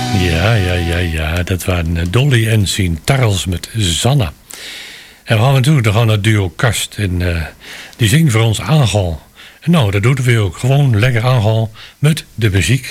Ja, dat waren Dolly en Sien Tarrels met Zanna. En we gaan natuurlijk gaan naar duo Kast. En die zingt voor ons Aangal. En nou, dat doet we ook. Gewoon lekker aangal met de muziek